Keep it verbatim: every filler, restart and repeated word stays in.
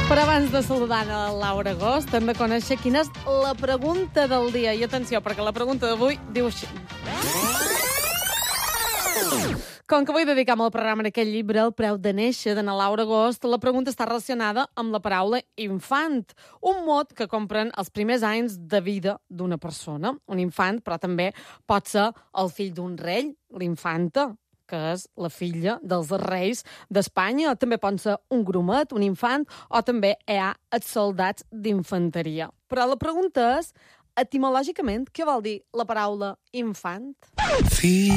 Però abans de saludar a Laura Agost, hem de conèixer quina és la pregunta del dia. I atenció, perquè la pregunta d'avui diu així. Com que vull dedicar molt programa en aquest llibre, El preu de néixer, de na Laura Agost, la pregunta està relacionada amb la paraula infant, un mot que compren els primers anys de vida d'una persona. Un infant, però també pot ser el fill d'un rei, l'infanta, que és la filla dels reis d'Espanya. També pot ser un grumet, un infant, o també hi ha els soldats d'infanteria. Però la pregunta és, etimològicament, què vol dir la paraula infant? Sí.